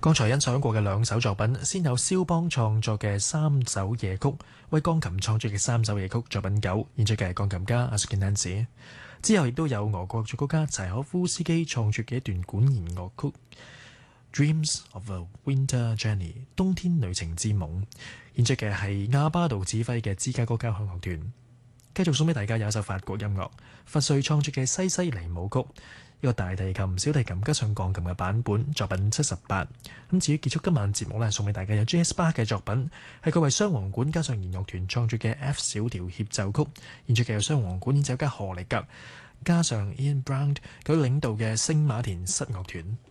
剛才欣賞過嘅兩首作品，先有肖邦創作嘅三首夜曲，為鋼琴創作嘅三首夜曲作品9，演出嘅係鋼琴家阿什健丹子。之後亦都有俄國作曲家柴可夫斯基創作嘅一段管弦樂曲《Dreams of a Winter Journey》冬天旅程之夢，演出嘅係亞巴杜指揮嘅芝加哥交響樂團。繼續送俾大家有一首法國音樂，佛瑞創作嘅西西里舞曲，一個大提琴、小提琴加上鋼琴嘅版本，作品78。咁至於結束今晚節目呢，送俾大家有 J.S. Bach 嘅作品，係佢為雙簧管加上弦樂團創作嘅 F 小調協奏曲，演出嘅有雙簧管演奏家何力格加上 Ian Brown 佢領導嘅聖馬田室樂團。